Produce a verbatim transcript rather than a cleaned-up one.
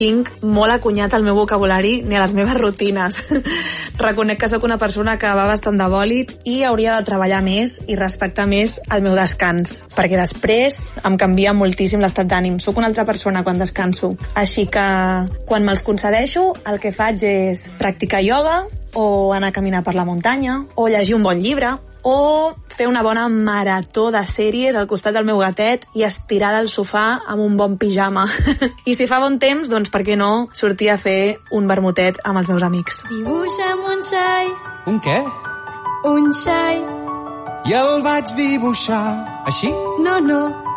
tinc molt acunyat al meu vocabulari ni a les meves rutines. Reconec que sóc una persona que va bastant de bòlit i hauria de treballar més i respectar més el meu descans, perquè després em canvia moltíssim l'estat d'ànim. Sóc una altra persona quan descanso. Així que quan me'ls concedeixo, el que faig és practicar ioga, o anar a caminar per la muntanya, o llegir un bon llibre, o fer una bona marató de sèries al costat del meu gatet i estirar del sofà amb un bon pijama. I si fa bon temps, doncs per què no sortir a fer un vermutet amb els meus amics. Dibuixa'm un xai. Un què? Un xai. I el vaig dibuixar així? No, no,